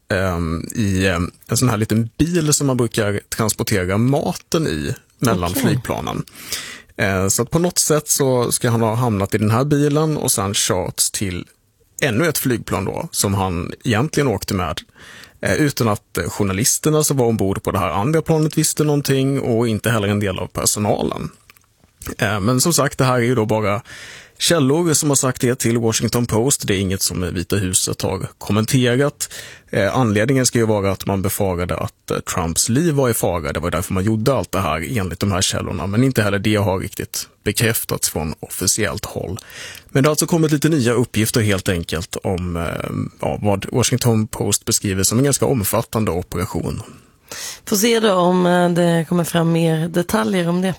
i en sån här liten bil som man brukar transportera maten i mellan flygplanen. Så att på något sätt så ska han ha hamnat i den här bilen och sen körts till ännu ett flygplan då som han egentligen åkte med. Utan att journalisterna som var ombord på det här andra planet visste någonting och inte heller en del av personalen. Men som sagt, det här är ju då bara källor som har sagt det till Washington Post. Det är inget som Vita huset har kommenterat. Anledningen ska ju vara att man befarade att Trumps liv var i fara. Det var därför man gjorde allt det här enligt de här källorna. Men inte heller det har riktigt bekräftats från officiellt håll. Men det har alltså kommit lite nya uppgifter helt enkelt om vad Washington Post beskriver som en ganska omfattande operation. Får se då om det kommer fram mer detaljer om det.